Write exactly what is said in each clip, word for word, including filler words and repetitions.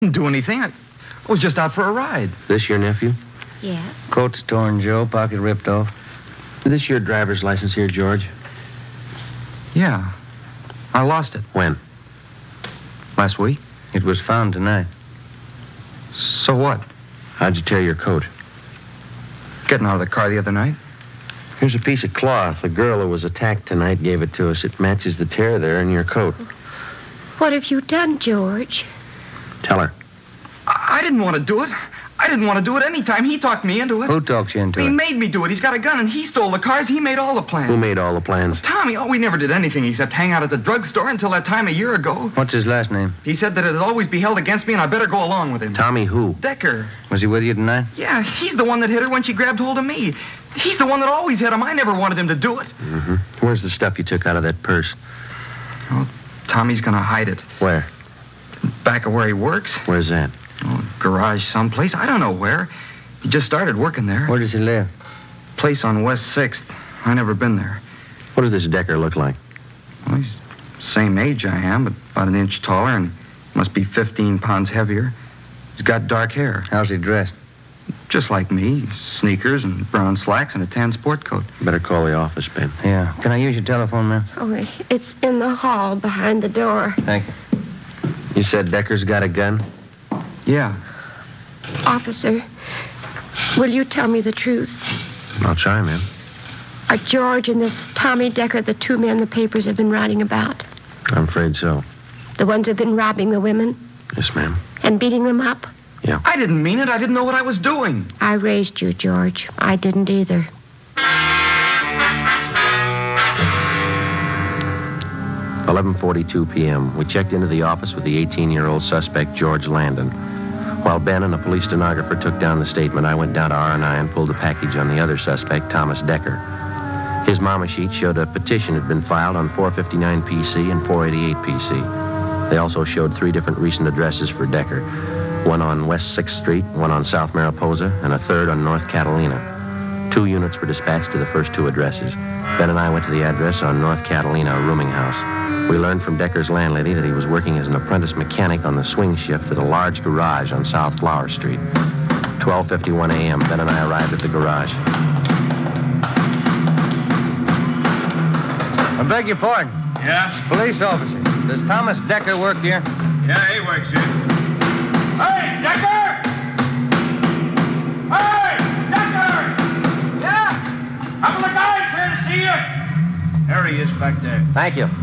Didn't do anything. I was just out for a ride. This your nephew? Yes. Coat's torn, Joe. Pocket ripped off. Is this your driver's license here, George? Yeah. I lost it. When? Last week. It was found tonight. So what? How'd you tear your coat? Getting out of the car the other night. Here's a piece of cloth. The girl who was attacked tonight gave it to us. It matches the tear there in your coat. What have you done, George? Tell her. I, I didn't want to do it. I didn't want to do it any time. He talked me into it. Who talked you into he it? He made me do it. He's got a gun, and he stole the cars. He made all the plans. Who made all the plans? Tommy. Oh, we never did anything except hang out at the drugstore until that time a year ago. What's his last name? He said that it'd always be held against me, and I better go along with him. Tommy who? Decker. Was he with you tonight? Yeah, he's the one that hit her when she grabbed hold of me. He's the one that always hit him. I never wanted him to do it. Mm-hmm. Where's the stuff you took out of that purse? Oh, Tommy's gonna hide it. Where? Back of where he works. Where's that? Oh, garage someplace. I don't know where. He just started working there. Where does he live? Place on West sixth. I never been there. What does this Decker look like? Well, he's same age I am, but about an inch taller, and must be fifteen pounds heavier. He's got dark hair. How's he dressed? Just like me. Sneakers and brown slacks and a tan sport coat. Better call the office, Ben. Yeah. Can I use your telephone, ma'am? Oh, it's in the hall behind the door. Thank you. You said Decker's got a gun? Yeah. Officer, will you tell me the truth? I'll try, ma'am. Are George and this Tommy Decker the two men the papers have been writing about? I'm afraid so. The ones who've been robbing the women? Yes, ma'am. And beating them up? Yeah. I didn't mean it. I didn't know what I was doing. I raised you, George. I didn't either. eleven forty-two p.m. We checked into the office with the eighteen-year-old suspect, George Landon. While Ben and a police stenographer took down the statement, I went down to R and I and pulled a package on the other suspect, Thomas Decker. His mama sheet showed a petition had been filed on four fifty-nine P C and four eighty-eight P C. They also showed three different recent addresses for Decker. One on West sixth Street, one on South Mariposa, and a third on North Catalina. Two units were dispatched to the first two addresses. Ben and I went to the address on North Catalina, a rooming house. We learned from Decker's landlady that he was working as an apprentice mechanic on the swing shift at a large garage on South Flower Street. twelve fifty-one a.m., Ben and I arrived at the garage. I beg your pardon. Yes? Police officer. Does Thomas Decker work here? Yeah, he works here. Hey, Decker! Hey, Decker! Yeah? Couple of guys here to see you. There he is back there. Thank you.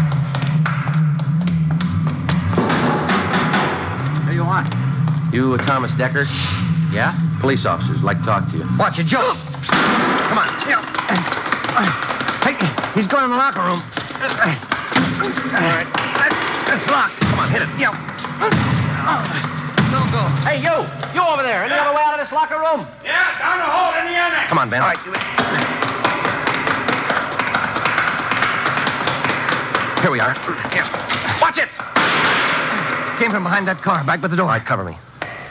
What do you want? You uh, Thomas Decker? Yeah? Police officers like to talk to you. Watch it, Joe. Come on. Hey, he's going in the locker room. All right. It's locked. Come on, hit it. Yeah. Don't go. Hey, you! You over there! Any other way out of this locker room? Yeah, down the hole in the annex. Come on, Ben. All right. Here we are. Yeah. Watch it! Came from behind that car, back by the door. All right, cover me.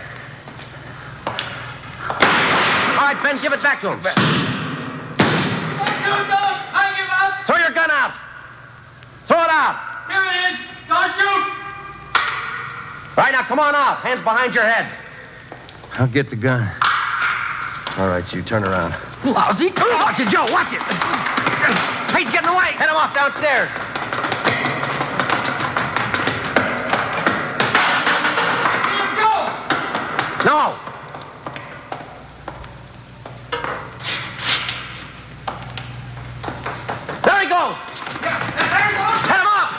All right, Ben, give it back to him. Don't shoot, don't! I give up! Throw your gun out! Throw it out! Here it is! Don't shoot! All right, now come on out. Hands behind your head. I'll get the gun. All right, you turn around. Lousy. Watch it, Joe. Watch it. He's getting away. Head him off downstairs. Here you go! No. There he goes. There you go! Head him off.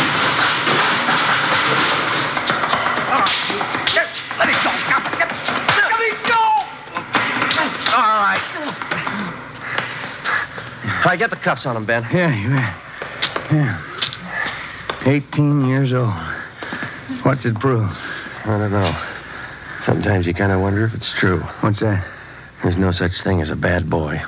Let it go. Let me go. All right. All right, get the cuffs on him, Ben. Yeah, you Yeah. eighteen years old. What's it prove? I don't know. Sometimes you kind of wonder if it's true. What's that? There's no such thing as a bad boy.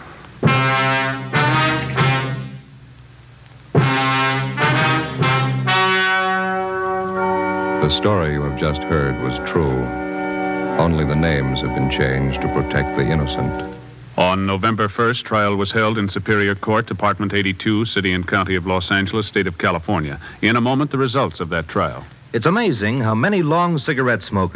The story you have just heard was true. Only the names have been changed to protect the innocent. On November first, trial was held in Superior Court, Department eighty-two, City and County of Los Angeles, State of California. In a moment, the results of that trial. It's amazing how many long cigarette smokers